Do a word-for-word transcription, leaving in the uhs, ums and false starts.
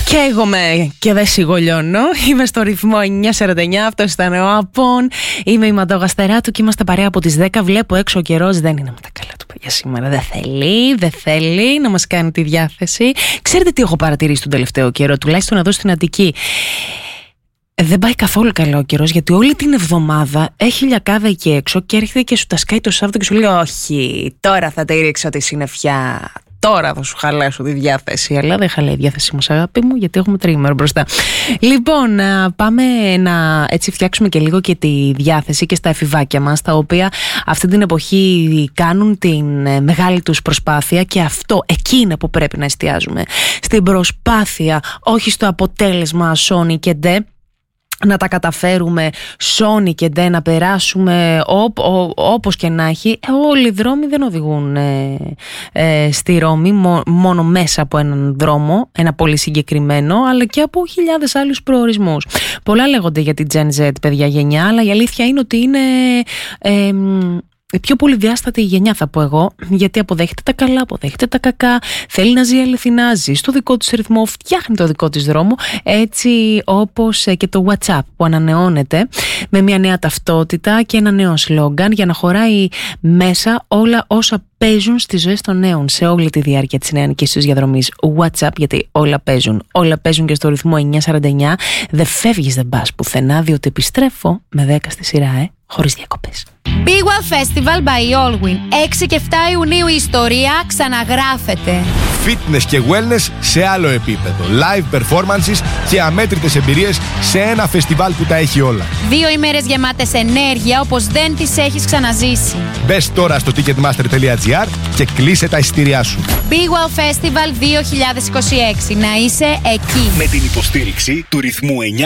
Καίγομαι και δεν σιγολιώνω. Είμαι στο ρυθμό εννιά σαράντα εννιά. Αυτό ήταν ο Απών. Είμαι η Μαντώ Γαστεράτου και είμαστε παρέα από τις δέκα. Βλέπω έξω ο καιρός δεν είναι με τα καλά του, παιδιά, σήμερα. Δεν θέλει, δεν θέλει να μας κάνει τη διάθεση. Ξέρετε τι έχω παρατηρήσει τον τελευταίο καιρό, τουλάχιστον εδώ στην Αττική? Δεν πάει καθόλου καλά ο καιρός, γιατί όλη την εβδομάδα έχει λιακάδα εκεί έξω και έρχεται και σου τα σκάει το Σάββατο και σου λέει: όχι, τώρα θα τη ρίξω τη συννεφιά. Τώρα θα σου χαλάσω τη διάθεση. Αλλά δεν χαλάει η διάθεσή μας, αγάπη μου, γιατί έχουμε τρίμερο μπροστά. Λοιπόν, πάμε να έτσι φτιάξουμε και λίγο και τη διάθεση και στα εφηβάκια μας, τα οποία αυτή την εποχή κάνουν την μεγάλη τους προσπάθεια, και αυτό εκεί είναι που πρέπει να εστιάζουμε. Στην προσπάθεια, όχι στο αποτέλεσμα σόνι και ντε. Να τα καταφέρουμε σόνι και ντε, να περάσουμε ό, ό, όπως και να έχει. Όλοι οι δρόμοι δεν οδηγούν ε, ε, στη Ρώμη μό, μόνο μέσα από έναν δρόμο, ένα πολύ συγκεκριμένο, αλλά και από χιλιάδες άλλους προορισμούς. Πολλά λέγονται για την Gen Z, παιδιά, γενιά, αλλά η αλήθεια είναι ότι είναι ε, η πιο πολυδιάστατη γενιά, θα πω εγώ, γιατί αποδέχεται τα καλά, αποδέχεται τα κακά, θέλει να ζει αληθινά, ζει στο δικό της ρυθμό, φτιάχνει το δικό της δρόμο, έτσι όπως και το WhatsApp που ανανεώνεται με μια νέα ταυτότητα και ένα νέο σλόγγαν για να χωράει μέσα όλα όσα παίζουν στις ζωές των νέων σε όλη τη διάρκεια της νεανικής τους διαδρομής. WhatsApp, γιατί όλα παίζουν. Όλα παίζουν και στο ρυθμό εννιά σαράντα εννιά. Δεν φεύγεις, δεν πας πουθενά, διότι επιστρέφω με δέκα στη σειρά, ε, χωρίς διακοπές. Big Wow Festival by Allwyn. έξι και εφτά Ιουνίου η ιστορία ξαναγράφεται. Fitness και wellness σε άλλο επίπεδο. Live performances και αμέτρητες εμπειρίες σε ένα φεστιβάλ που τα έχει όλα. Δύο ημέρες γεμάτες ενέργεια όπως δεν τις έχεις ξαναζήσει. Μπες τώρα στο ticketmaster τελεία gr και κλείσε τα εισιτήριά σου. Big Wow Festival δύο χιλιάδες είκοσι έξι. Να είσαι εκεί. Με την υποστήριξη του ρυθμού εννιά